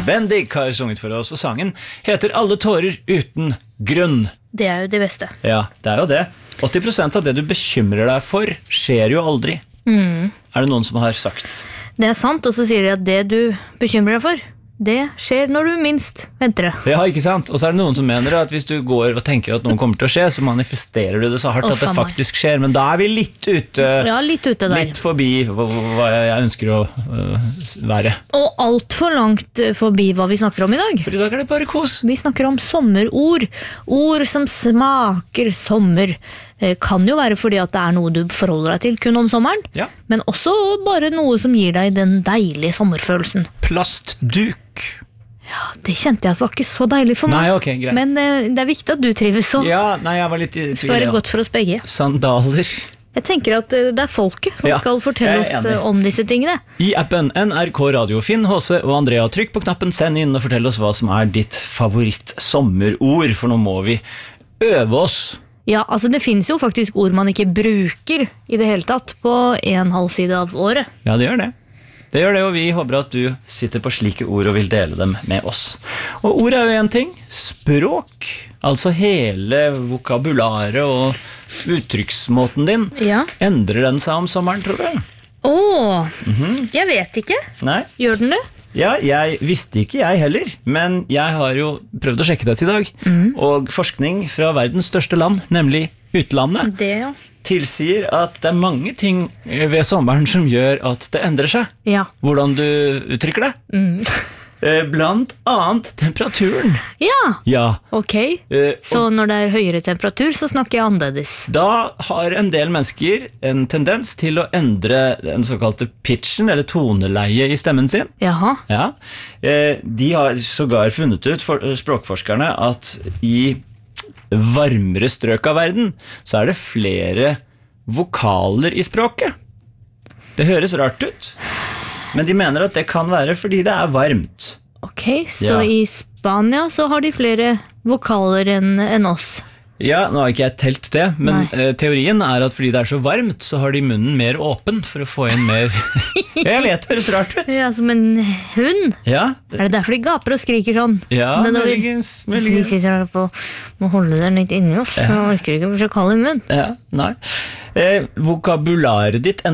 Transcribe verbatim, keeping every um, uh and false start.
Bendik har sunget for oss, og sangen heter Alle tårer uten grunn. Det er jo det beste. Ja, det er jo det. åtti prosent av det du bekymrer deg for skjer jo aldri. Mm. Er det noen som har sagt? Det er sant, og så sier de at det du bekymrer deg for, det skjer når du minst venter det. Ja, ikke sant? Og så er det noen som mener at hvis du går og tenker at noe kommer til å skje, så manifesterer du det så hardt Å, at det faen meg. faktisk skjer. Men da er vi litt ute, Ja, litt ute der. litt forbi hva, hva jeg ønsker å øh, være. Og alt for langt forbi hva vi snakker om i dag. For i dag er det bare kos. Vi snakker om sommerord. Ord som smaker sommer. Eh, Kan jo være fordi at det er noe du forholder deg til kun om sommeren, Ja. men også bare noe som gir deg den deilige sommerfølelsen. Plastduk. Ja, det kjente jeg at var ikke så deilig for meg. Nei, ok, greit. Men eh, det er viktig at du trives sånn. Ja, nei, jeg var litt i Det skal tvil. være ja. godt for oss begge. Sandaler. Jeg tenker at eh, det er folket som Ja, skal fortelle jeg er oss enig. eh, om disse tingene. I appen N R K Radio, Finn, H C og Andrea, trykk på knappen Send inn og fortell oss hva som er ditt favoritt-sommerord, for nå må vi øve oss. Ja, altså det finnes jo faktisk ord man ikke bruker i det hele tatt på en halv side av året. Ja, det gjør det. Det gjør det, og vi håper at du sitter på slike ord og vil dele dem med oss. Og ord er jo en ting. Språk, altså hele vokabularet og uttrykksmåten din, Ja. endrer den seg om sommeren, tror du? Åh, Mhm. jeg vet ikke. Nei? Gjør den det? Ja, jeg visste ikke jeg heller, men jeg har jo prøvd å sjekke dette i dag. Og forskning fra verdens største land, nemlig utlandet, Det, ja. tilsier at det er mange ting ved sommeren som gjør at det endrer seg. Ja. Hvordan du uttrykker det. Eh, Blant annet temperaturen. Ja, Ja. ok. eh, Så og når det er høyere temperatur, så snakker jeg annerledes. da har en del mennesker en tendens til å endre den såkalte pitchen, eller toneleie i stemmen sin. Jaha. Ja. Eh, De har sågar funnet ut, for, språkforskerne, at i varmere strøk av verden så er det flere vokaler i språket. Det høres rart ut, men de mener at det kan være fordi det er varmt. Ok, så Ja. i Spania så har de flere vokaler enn enn oss. Ja, nå har ikke jeg telt det, men Nei. eh, teorien er at fordi det er så varmt, så har de munnen mer åpen for å få inn mer. Jeg vet, det høres rart ut. Ja, som en hund. Ja, Er det derfor de gaper og skriker sånn? ja Nedover. muligens. Så de muligens. sitter her på må holde den litt inni oss. Jeg orker ikke å bli så kald i munnen. Ja, nei. Eh, vokabularet ditt